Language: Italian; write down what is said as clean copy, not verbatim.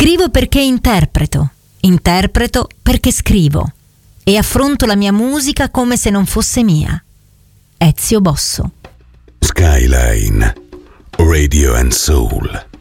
Scrivo perché interpreto perché scrivo e affronto la mia musica come se non fosse mia. Ezio Bosso. Skyline Radio and Soul.